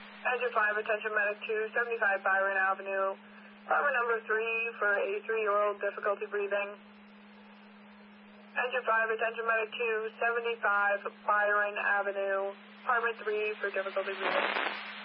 Engine 5, attention medic 2, 75 Byron Avenue. Apartment number 3 for a 3-year-old, difficulty breathing. Engine 5, attention medic 2, 75 Byron Avenue. Apartment 3 for difficulty breathing.